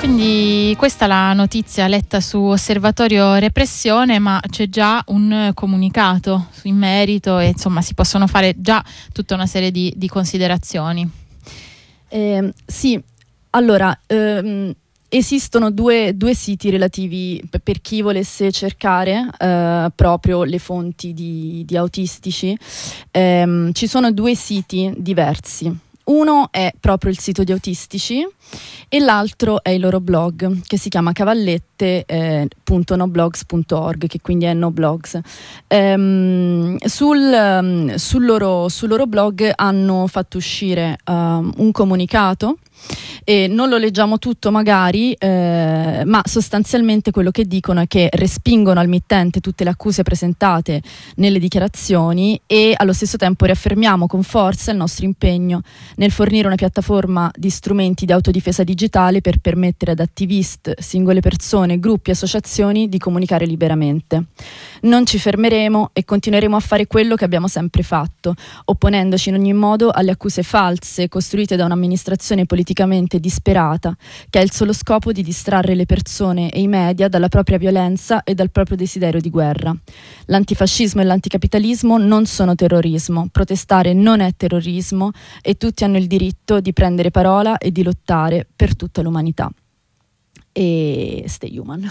Quindi questa è la notizia letta su Osservatorio Repressione, ma c'è già un comunicato in merito e insomma si possono fare già tutta una serie di considerazioni. Sì, allora esistono due siti relativi per chi volesse cercare proprio le fonti di autistici. Ci sono due siti diversi. Uno è proprio il sito di autistici e l'altro è il loro blog, che si chiama cavallette.noblogs.org, che quindi è noblogs. Sul loro blog hanno fatto uscire un comunicato, e non lo leggiamo tutto magari, ma sostanzialmente quello che dicono è che respingono al mittente tutte le accuse presentate nelle dichiarazioni e allo stesso tempo riaffermiamo con forza il nostro impegno nel fornire una piattaforma di strumenti di autodifesa digitale per permettere ad attivisti, singole persone, gruppi e associazioni di comunicare liberamente. Non ci fermeremo e continueremo a fare quello che abbiamo sempre fatto, opponendoci in ogni modo alle accuse false costruite da un'amministrazione politicamente disperata, che ha il solo scopo di distrarre le persone e i media dalla propria violenza e dal proprio desiderio di guerra. L'antifascismo e l'anticapitalismo non sono terrorismo, protestare non è terrorismo e tutti hanno il diritto di prendere parola e di lottare per tutta l'umanità. E stay human.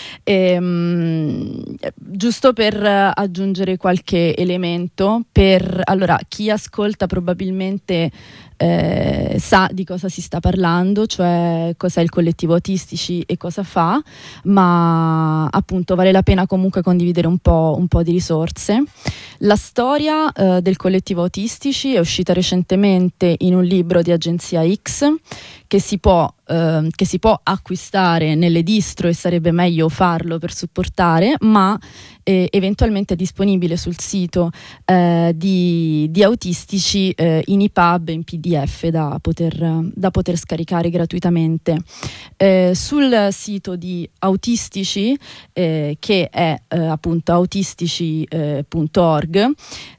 Giusto per aggiungere qualche elemento, allora chi ascolta probabilmente sa di cosa si sta parlando, cioè cos'è il collettivo autistici e cosa fa, ma appunto vale la pena comunque condividere un po' di risorse. La storia del collettivo autistici è uscita recentemente in un libro di Agenzia X che si può acquistare nelle distro e sarebbe meglio farlo per supportare, ma eventualmente è disponibile sul sito di autistici in EPUB e in PDF da poter scaricare gratuitamente. Sul sito di autistici che è appunto autistici.org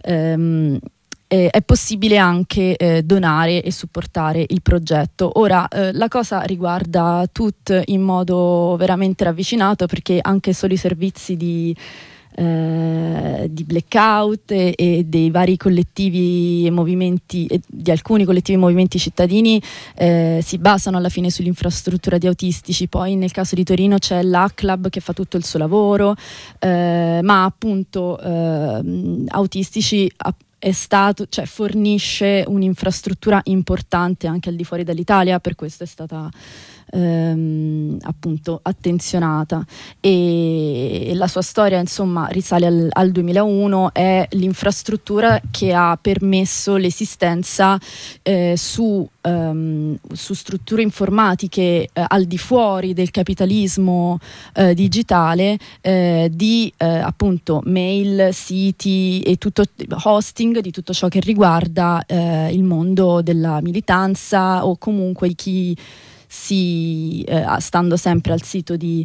è possibile anche donare e supportare il progetto. Ora la cosa riguarda TUT in modo veramente ravvicinato, perché anche solo i servizi di blackout e dei vari collettivi e movimenti, di alcuni collettivi e movimenti cittadini si basano alla fine sull'infrastruttura di autistici. Poi nel caso di Torino c'è l'ACLAB che fa tutto il suo lavoro, ma appunto autistici fornisce un'infrastruttura importante anche al di fuori dall'Italia, per questo è stata appunto attenzionata, e la sua storia insomma risale al 2001. È l'infrastruttura che ha permesso l'esistenza su strutture informatiche al di fuori del capitalismo digitale, di appunto mail, siti e tutto hosting di tutto ciò che riguarda il mondo della militanza, o comunque di chi stando sempre al sito di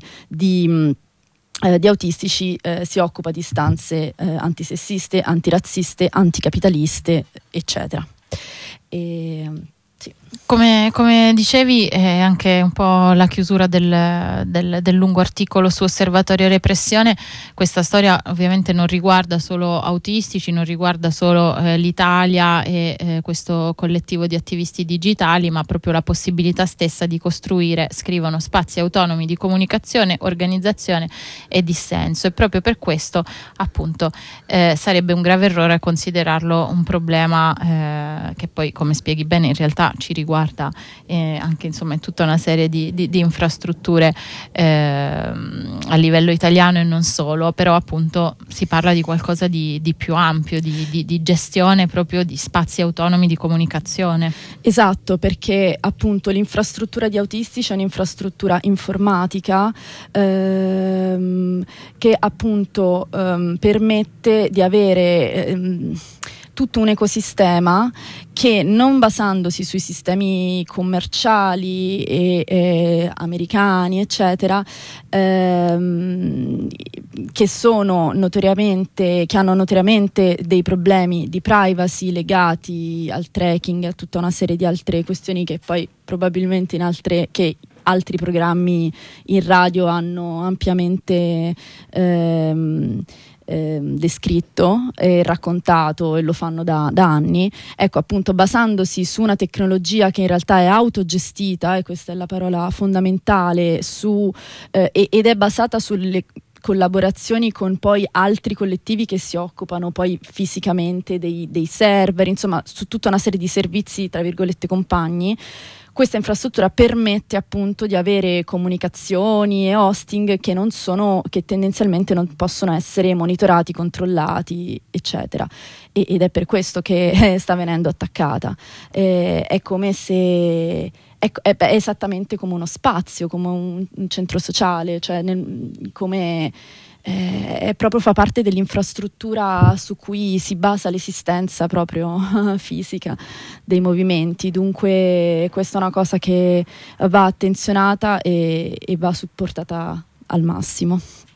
autistici si occupa di istanze antisessiste, antirazziste, anticapitaliste, eccetera. Sì. Come dicevi, è anche un po' la chiusura del lungo articolo su Osservatorio Repressione. Questa storia ovviamente non riguarda solo autistici, non riguarda solo l'Italia e questo collettivo di attivisti digitali, ma proprio la possibilità stessa di costruire, scrivono, spazi autonomi di comunicazione, organizzazione e dissenso. E proprio per questo appunto sarebbe un grave errore considerarlo un problema che poi, come spieghi bene, in realtà ci riguarda anche insomma in tutta una serie di infrastrutture a livello italiano e non solo, però appunto si parla di qualcosa di più ampio, di gestione proprio di spazi autonomi di comunicazione. Esatto, perché appunto l'infrastruttura di autistici è un'infrastruttura informatica che appunto permette di avere tutto un ecosistema che, non basandosi sui sistemi commerciali e americani eccetera, che hanno notoriamente dei problemi di privacy legati al tracking e a tutta una serie di altre questioni che poi probabilmente altri programmi in radio hanno ampiamente descritto e raccontato, e lo fanno da anni. Ecco, appunto, basandosi su una tecnologia che in realtà è autogestita, e questa è la parola fondamentale, ed è basata sulle collaborazioni con poi altri collettivi che si occupano poi fisicamente dei server, insomma su tutta una serie di servizi tra virgolette compagni. Questa infrastruttura permette appunto di avere comunicazioni e hosting che tendenzialmente non possono essere monitorati, controllati, eccetera. Ed è per questo che sta venendo attaccata. È come se è esattamente come uno spazio, come un centro sociale, cioè come è proprio, fa parte dell'infrastruttura su cui si basa l'esistenza proprio fisica dei movimenti. Dunque questa è una cosa che va attenzionata e va supportata al massimo.